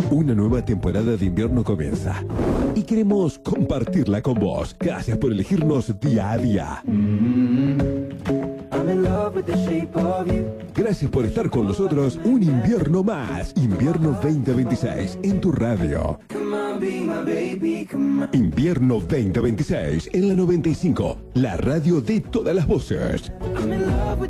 Una nueva temporada de invierno comienza y queremos compartirla con vos. Gracias por elegirnos día a día. Gracias por estar con nosotros un invierno más. Invierno 2026 en tu radio. Invierno 2026 en la 95, la radio de todas las voces.